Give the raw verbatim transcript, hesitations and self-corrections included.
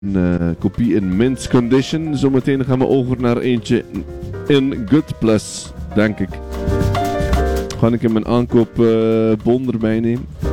Een uh, kopie in mint condition. Zometeen gaan we over naar eentje in good plus, denk ik. Ga ik in mijn aankoopbon uh, erbij nemen.